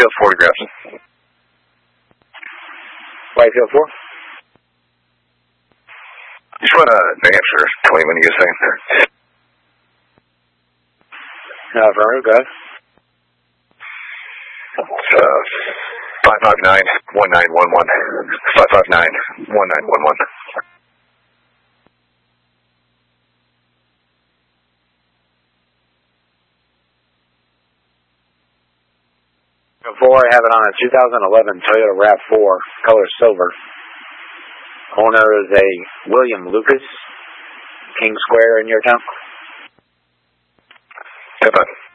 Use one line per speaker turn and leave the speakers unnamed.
Whitefield photographs.
Whitefield 4?
Just run New Hampshire, tell me when you get a second there.
Affirmative, go ahead.
559-1911. 559-1911.
4, I have it on a 2011 Toyota RAV4, color silver. Owner is a William Lucas, King Square in your town.
Step up.